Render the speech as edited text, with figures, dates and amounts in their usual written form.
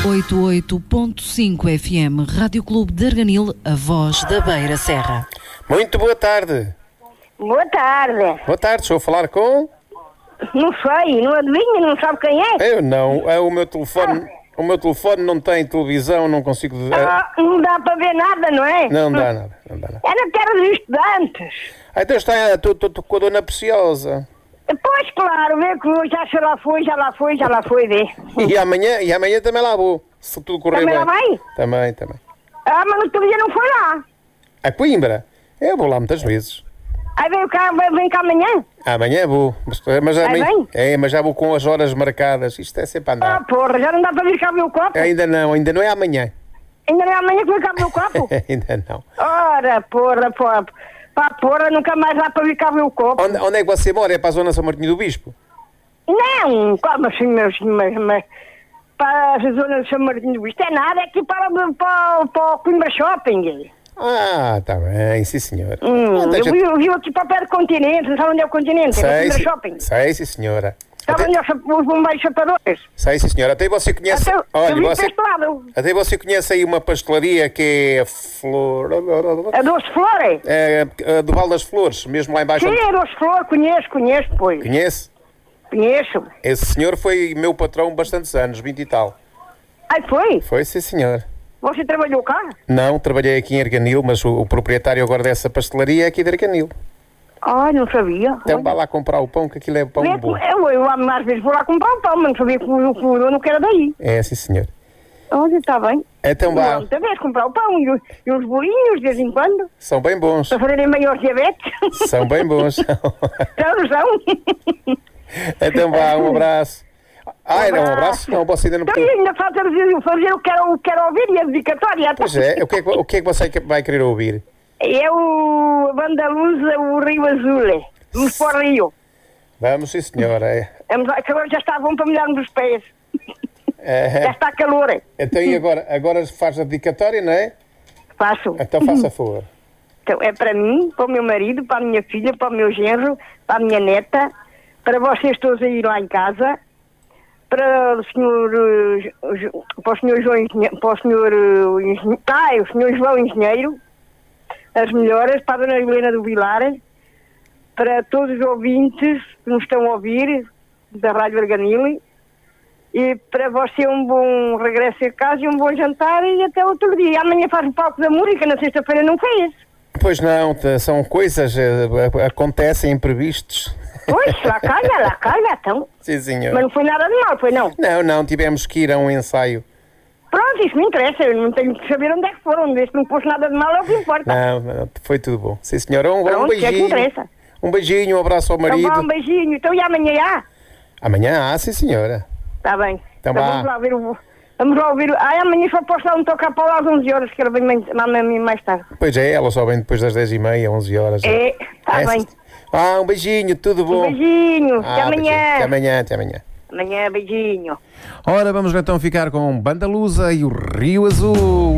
88.5 FM, Rádio Clube de Arganil, a voz da Beira Serra. Muito boa tarde. Boa tarde. Boa tarde, estou a falar com... Não sei, não adivinha, não sabe quem é? Eu não, o meu telefone não tem televisão, não consigo... Não dá para ver nada, não é? Não dá nada. É na terra dos estudantes. Então estou com a dona Preciosa. Pois claro, vê que já lá foi, vê. E amanhã também lá vou, se tudo correr Também bem. lá vai? Também. Mas no outro dia não foi lá. A Coimbra? Eu vou lá muitas vezes. Aí vem cá amanhã? Amanhã vou, mas já vou com as horas marcadas. Isto é sempre a andar. Porra, já não dá para vir cá ver o copo? Ainda não é amanhã. Ainda não é amanhã que vem cá ver o copo? Ainda não. Ora, porra, nunca mais dá para vir cá ver o copo. Onde é que você mora? É para a zona São Martinho do Bispo? Não, como assim, mas para a zona de São Martinho do Bispo é nada, é aqui para o Coimbra Shopping. Ah, está bem, sim senhora. Eu vi aqui para o pé do Continente, não sabe onde é o Continente? É o Coimbra Shopping. Sei, sim senhora. Sabe onde é os bombeiros chapadores? Sei, sim senhora. Até você conhece... Até você conhece aí uma pastelaria que é a Flor... A Doce Flor? É, do Val das Flores, mesmo lá embaixo. Sim, a Doce Flor, conheço, pois. Conhece? Conheço. Esse senhor foi meu patrão bastantes anos, 20 e tal. Ai, foi? Foi, sim senhor. Você trabalhou cá? Não, trabalhei aqui em Arganil, mas o proprietário agora dessa pastelaria é aqui de Arganil. Ai, não sabia. Então vá lá comprar o pão, que aquilo é pão bom. Eu às vezes vou lá comprar o pão, mas não sabia que o dono que era daí. É, sim senhor. Olha, está bem. Então vá. Muita vez comprar o pão e os bolinhos de vez em quando. São bem bons. Para fazerem maiores diabetes. São bem bons. São. Então vá, um abraço. Era um abraço? Não, você ainda não... Então ainda falta fazer o que quero ouvir e a dedicatória. Pois é, o que é que você vai querer ouvir? É o Banda Lusa, o Rio Azul. Vamos para o Rio. Vamos, sim senhora. Que agora já está bom para molharmos os pés. Já está calor. Então e agora faz a dedicatória, não é? Faço. Então faça a favor. Então é para mim, para o meu marido, para a minha filha, para o meu genro, para a minha neta, para vocês todos aí lá em casa, para o senhor João Engenheiro, as melhoras, para a dona Helena do Vilar, para todos os ouvintes que nos estão a ouvir, da Rádio Arganil, e para você um bom regresso a casa e um bom jantar e até outro dia. Amanhã faz o palco da música, na sexta-feira não fez. Pois não, são coisas, acontecem imprevistos. Pois, lá calha, então. Sim, senhor. Mas não foi nada de mal, foi não? Não, tivemos que ir a um ensaio. Pronto, isso me interessa, eu não tenho que saber onde é que foram, desde que não fosse nada de mal é o que importa. Não, foi tudo bom. Sim, senhora, um beijinho. É que interessa. Um beijinho, um abraço ao marido. Então, um beijinho, então e amanhã há? Amanhã há, sim senhora. Está bem. Então vamos lá ouvir amanhã só posso dar um toque à Paula às 11 horas, que ela vem mais tarde. Pois é, ela só vem depois das 10h30, 11 horas. É, está bem. Um beijinho, tudo bom. Um beijinho, até amanhã. Até amanhã. Amanhã, beijinho. Ora, vamos então ficar com Banda Lusa e o Rio Azul.